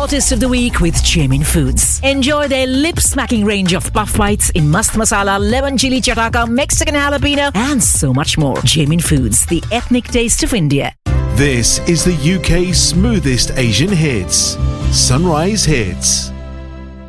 Hottest of the week with Jamin Foods. Enjoy their lip-smacking range of puff bites in mast masala, lemon chili chataka, Mexican jalapeno, and so much more. Jamin Foods, the ethnic taste of India. This is the UK's smoothest Asian hits. Sunrise Hits.